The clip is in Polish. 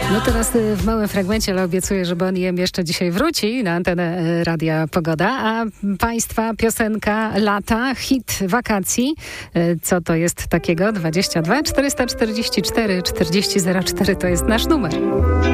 No teraz w małym fragmencie, ale obiecuję, że Boniem jeszcze dzisiaj wróci na antenę Radia Pogoda, a Państwa piosenka lata, hit wakacji. Co to jest takiego? 22 444 40 04 to jest nasz numer.